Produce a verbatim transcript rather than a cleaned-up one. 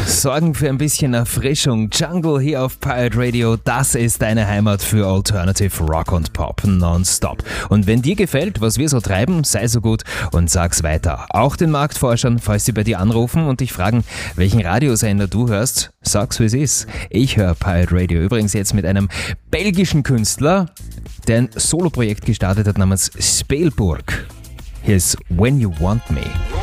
sorgen für ein bisschen Erfrischung. Jungle hier auf Pirate Radio, das ist deine Heimat für Alternative Rock und Pop nonstop. Und wenn dir gefällt, was wir so treiben, sei so gut und sag's weiter. Auch den Marktforschern, falls sie bei dir anrufen und dich fragen, welchen Radiosender du hörst, sag's wie es ist. Ich höre Pirate Radio übrigens jetzt mit einem belgischen Künstler, der ein Soloprojekt gestartet hat namens Spelburg. Hier ist When You Want Me.